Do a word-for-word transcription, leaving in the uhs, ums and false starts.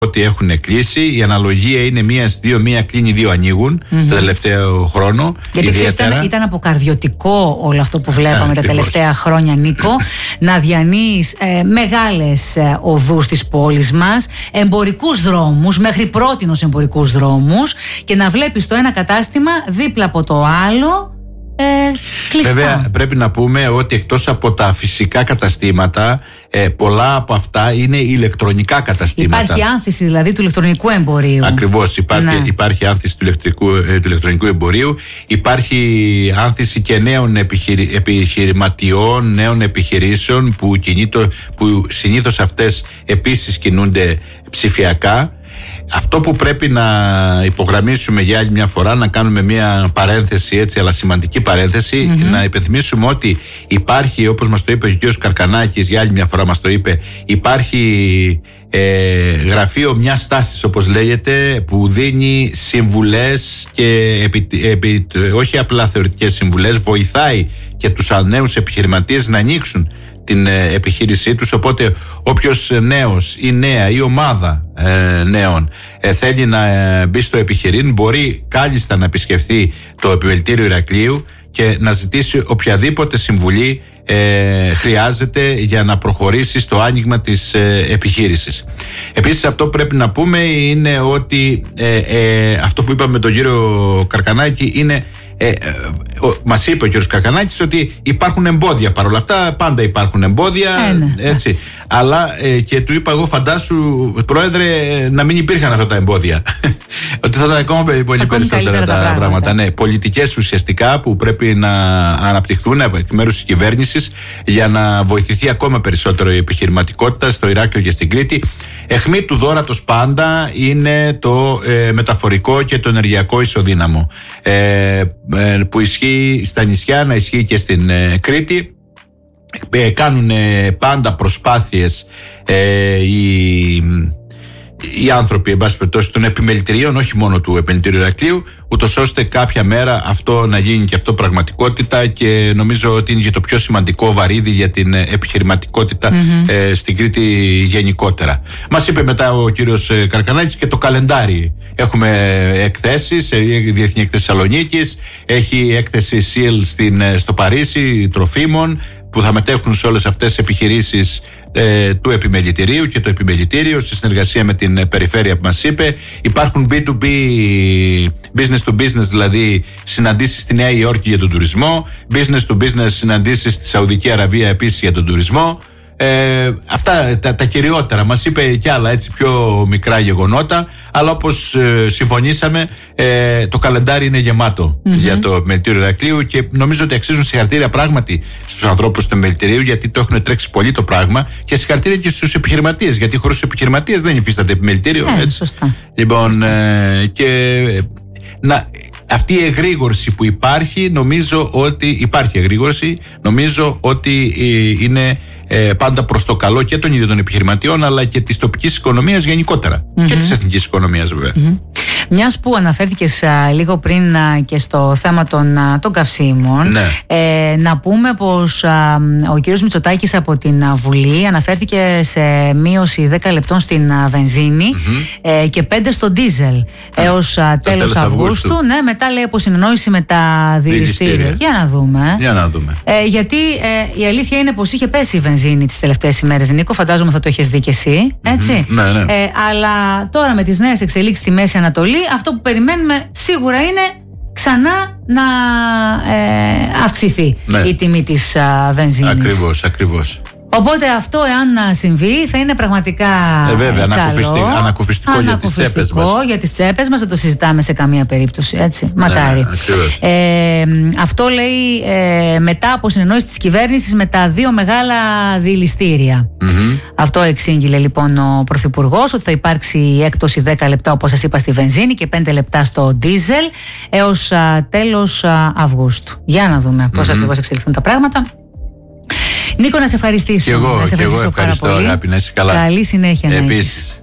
ότι έχουν κλείσει. Η αναλογία είναι μία στις δύο, μία κλείνει, δύο ανοίγουν mm-hmm. το τελευταίο χρόνο. Γιατί ήταν, ήταν αποκαρδιωτικό όλο αυτό που βλέπαμε τα τελευταία χρόνια, Νίκο. Να διανύεις ε, μεγάλες ε, οδούς της πόλης μας, εμπορικούς δρόμους, μέχρι πρότινος εμπορικούς δρόμους, και να βλέπεις το ένα κατάστημα δίπλα από το άλλο. Ε, Βέβαια πρέπει να πούμε ότι εκτός από τα φυσικά καταστήματα, ε, πολλά από αυτά είναι ηλεκτρονικά καταστήματα. Υπάρχει άνθηση δηλαδή του ηλεκτρονικού εμπορίου. Ακριβώς, υπάρχει, ναι. υπάρχει άνθηση του, ε, του ηλεκτρονικού εμπορίου. Υπάρχει άνθηση και νέων επιχειρη, επιχειρηματιών, νέων επιχειρήσεων που, κινείτο, που συνήθως αυτές επίσης κινούνται ψηφιακά. Αυτό που πρέπει να υπογραμμίσουμε για άλλη μια φορά, να κάνουμε μια παρένθεση έτσι, αλλά σημαντική παρένθεση, mm-hmm. να υπενθυμίσουμε ότι υπάρχει, όπως μας το είπε ο κ. Καρκανάκης, για άλλη μια φορά μας το είπε, υπάρχει ε, γραφείο μιας τάσης, όπως λέγεται, που δίνει συμβουλές και επί, επί, όχι απλά θεωρητικές συμβουλές, βοηθάει και τους νέους επιχειρηματίες να ανοίξουν την επιχείρησή τους. Οπότε όποιος νέος ή νέα ή ομάδα ε, νέων ε, θέλει να ε, μπει στο επιχειρήν, μπορεί κάλλιστα να επισκεφθεί το Επιμελητήριο Ηρακλείου και να ζητήσει οποιαδήποτε συμβουλή ε, χρειάζεται για να προχωρήσει στο άνοιγμα της ε, επιχείρησης. Επίσης, αυτό που πρέπει να πούμε είναι ότι ε, ε, αυτό που είπαμε με τον κύριο Καρκανάκη είναι Ε, ε, μας είπε ο κ. Καρκανάκης ότι υπάρχουν εμπόδια. Παρ' όλα αυτά, πάντα υπάρχουν εμπόδια. Ε, ναι, έτσι. Ναι. Αλλά ε, και του είπα εγώ, φαντάσου, Πρόεδρε, να μην υπήρχαν αυτά τα εμπόδια. Ότι θα ήταν ακόμα πολύ περισσότερα τα, τα πράγματα. πράγματα. Ναι, πολιτικές ουσιαστικά που πρέπει να αναπτυχθούν εκ μέρους της κυβέρνησης για να βοηθηθεί ακόμα περισσότερο η επιχειρηματικότητα στο Ηράκλειο και στην Κρήτη. Αιχμή του δώρατος πάντα είναι το ε, μεταφορικό και το ενεργειακό ισοδύναμο. Ε, που ισχύει στα νησιά, να ισχύει και στην ε, Κρήτη. Ε, κάνουν ε, πάντα προσπάθειες ε, οι, οι άνθρωποι, εν πάση περιπτώσει, των επιμελητηρίων, όχι μόνο του Επιμελητηρίου Ηρακλείου, ούτως ώστε κάποια μέρα αυτό να γίνει και αυτό πραγματικότητα, και νομίζω ότι είναι και το πιο σημαντικό βαρύδι για την επιχειρηματικότητα mm-hmm. ε, στην Κρήτη γενικότερα. Μας είπε μετά ο κύριος Καρκανάκης και το καλεντάρι. Έχουμε εκθέσεις, η Διεθνή Έκθεση Θεσσαλονίκης, έχει έκθεση ΣΥΛ στην, στο Παρίσι, τροφίμων, που θα μετέχουν σε όλες αυτές τις επιχειρήσεις ε, του Επιμελητηρίου, και το Επιμελητήριο σε συνεργασία με την περιφέρεια που μας είπε. Υπάρχουν μπι του μπι, business to business, δηλαδή συναντήσεις στη Νέα Υόρκη για τον τουρισμό, business to business συναντήσεις στη Σαουδική Αραβία επίσης για τον τουρισμό. Ε, αυτά τα, τα κυριότερα. Μας είπε κι άλλα έτσι πιο μικρά γεγονότα, αλλά όπως ε, συμφωνήσαμε, ε, το καλεντάρι είναι γεμάτο mm-hmm. για το Επιμελητήριο Ηρακλείου, και νομίζω ότι αξίζουν συγχαρητήρια πράγματι στους ανθρώπους του Επιμελητηρίου, γιατί το έχουν τρέξει πολύ το πράγμα, και συγχαρητήρια και στους επιχειρηματίες, γιατί χωρίς τους επιχειρηματίες δεν υφίσταται Επιμελητήριο. Ε, έτσι. Σωστά. Λοιπόν, σωστά. Ε, και να, αυτή η εγρήγορση που υπάρχει, νομίζω ότι υπάρχει εγρήγορση, νομίζω ότι ε, είναι Ε, πάντα προς το καλό και των ίδιων των επιχειρηματιών, αλλά και της τοπικής οικονομίας γενικότερα mm-hmm. και της εθνικής οικονομίας βέβαια. Mm-hmm. Μιας που αναφέρθηκες α, λίγο πριν α, και στο θέμα των, α, των καυσίμων, ναι. ε, να πούμε πως α, ο κύριος Μητσοτάκης από την α, Βουλή αναφέρθηκε σε μείωση δέκα λεπτών στην α, βενζίνη mm-hmm. ε, και πέντε στο ντίζελ mm-hmm. έως α, τέλος, τέλος Αυγούστου. Αυγούστου. Ναι, μετά λέει από συνεννόηση με τα δηληστήρια. Για να δούμε. Για να δούμε. Ε, γιατί ε, η αλήθεια είναι πως είχε πέσει η βενζίνη τις τελευταίες ημέρες, Νίκο. Φαντάζομαι θα το έχεις δει και εσύ. Έτσι. Mm-hmm. Ναι, ναι. Ε, αλλά τώρα με τις νέες εξελίξεις στη Μέση Ανατολή, αυτό που περιμένουμε σίγουρα είναι ξανά να ε, αυξηθεί ναι. η τιμή της α, βενζίνης. Ακριβώς, ακριβώς. Οπότε αυτό, εάν συμβεί, θα είναι πραγματικά ε, βέβαια, καλό. Ανακουφιστικό, ανακουφιστικό, για τις τσέπες μας. για τις τσέπες μας, δεν το συζητάμε σε καμία περίπτωση, έτσι. Μακάρι. Ναι, ε, αυτό λέει ε, μετά από συνεννόηση της κυβέρνησης με τα δύο μεγάλα δηληστήρια. Mm-hmm. Αυτό εξήγηλε λοιπόν ο Πρωθυπουργός, ότι θα υπάρξει έκπτωση δέκα λεπτά, όπως σας είπα, στη βενζίνη και πέντε λεπτά στο ντίζελ έως α, τέλος α, Αυγούστου. Για να δούμε πώς mm-hmm. ακριβώς εξελιχθούν τα πράγματα. Νίκο, να σε ευχαριστήσω. Και εγώ, να σε και εγώ ευχαριστώ, αγάπη, να είσαι καλά. Καλή συνέχεια. Επίσης.